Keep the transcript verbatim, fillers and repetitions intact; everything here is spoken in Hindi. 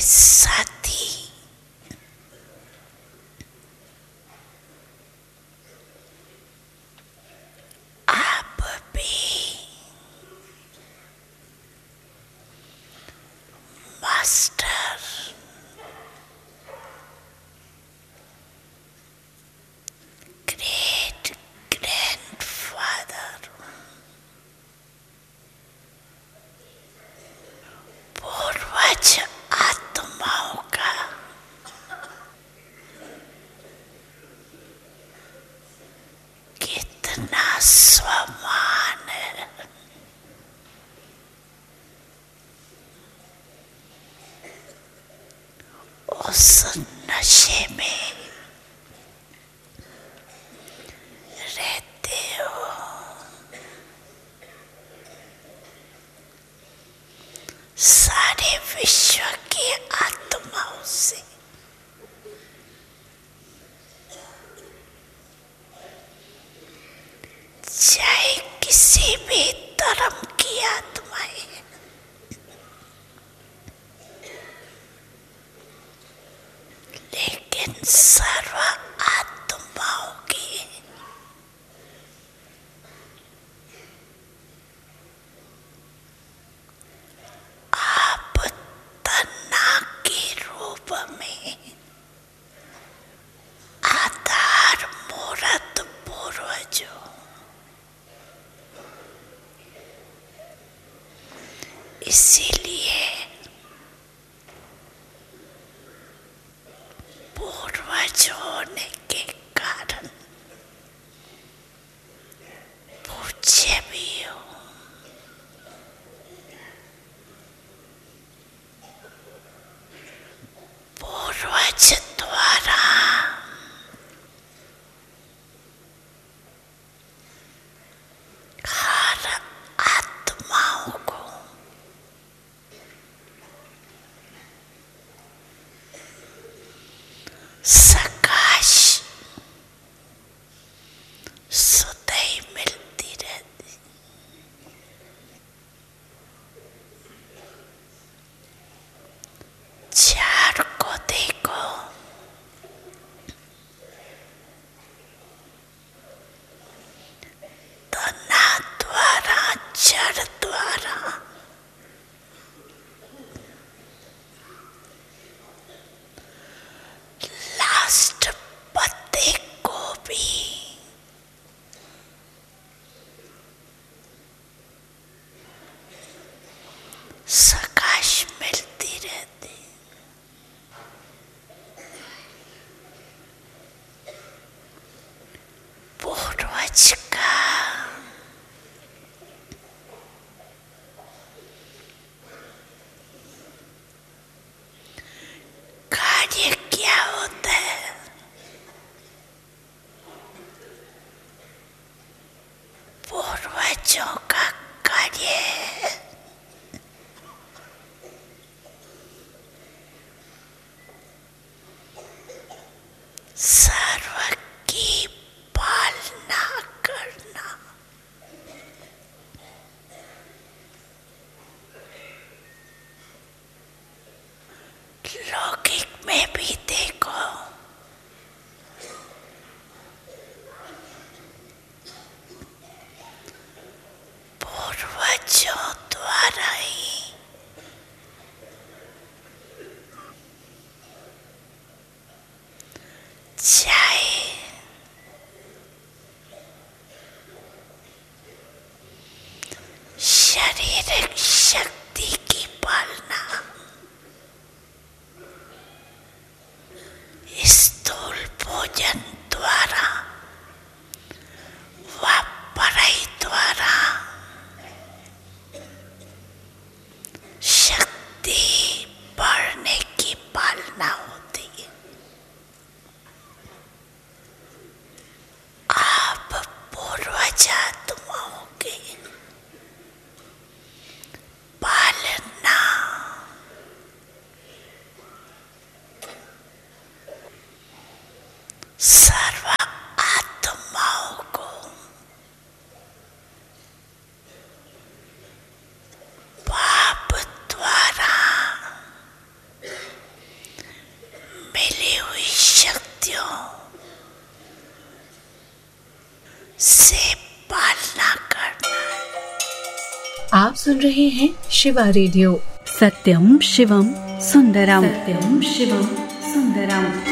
साथी, आप भी मास्टर ग्रेट ग्रैंडफादर पूर्वज आत्माओं का कितना सम्मान है। उस नशे में रहते हो, सारे विश्व की आत्माओं से चाहे किसी भी धर्म की आत्माएं, लेकिन सर्व आत्माओं की आप तना के रूप में आधार मूर्त पूर्वज हो। इसीलिए पूर्वज होने के कारण पूज्य भी हो। पूर्वज द्वारा हर आत्माओं को सकाश सुधई मिलती रहती। चार को देखो, तना द्वारा जड़ द्वारा लास्ट पत्ते को भी सकाश मिलती रहती। पूर्वज का कार्य क्या होता है? पूर्वजों का कार्य है सर्व की पालना करना। लौकिक में भी देखो, से पालना करना है। आप सुन रहे हैं शिवा रेडियो। सत्यम शिवम सुंदरम। सत्यम शिवम सुंदरम।